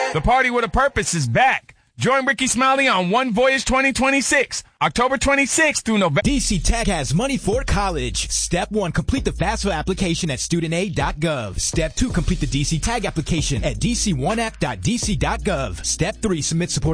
The Party with a Purpose is back. Join Ricky Smiley on One Voyage 2026, October 26th through November. DC Tech has money for college. Step 1, complete the FAFSA application at studentaid.gov. Step 2, complete the DC Tag application at dc1app.dc.gov. Step 3, submit support